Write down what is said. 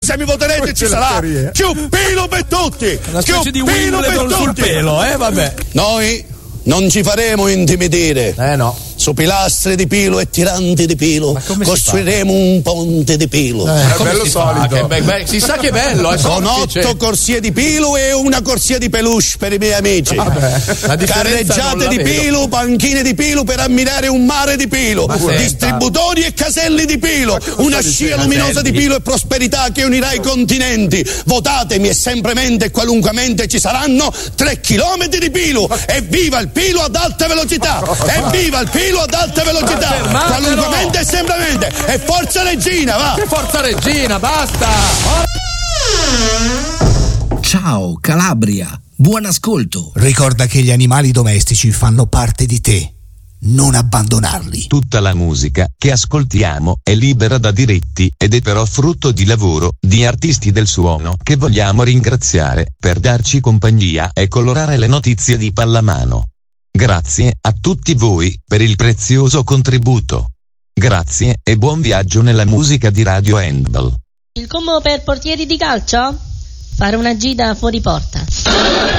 se mi voterete ci sarà più pelo per tutti. Una specie di Wimbledon sul pelo, vabbè. Noi non ci faremo intimidire. No. Su pilastri di pilo e tiranti di pilo costruiremo un ponte di pilo. È bello solido. Si sa che è bello. Con 8 corsie di pilo e una corsia di peluche per i miei amici. Carreggiate di pilo, panchine di pilo per ammirare un mare di pilo. Distributori e caselli di pilo. Una scia luminosa di pilo e prosperità che unirà i continenti. Votatemi e sempremente e qualunquamente ci saranno 3 chilometri di pilo. Evviva il pilo ad alta velocità! Evviva il pilo ad alta velocità! Qualunquamente e sempremente! E forza Regina, va! Che forza Regina, basta! Ciao Calabria, buon ascolto. Ricorda che gli animali domestici fanno parte di te. Non abbandonarli. Tutta la musica che ascoltiamo è libera da diritti ed è però frutto di lavoro di artisti del suono che vogliamo ringraziare per darci compagnia e colorare le notizie di pallamano. Grazie a tutti voi per il prezioso contributo. Grazie e buon viaggio nella musica di Radio Handball. Il combo per portieri di calcio? Fare una gita fuori porta.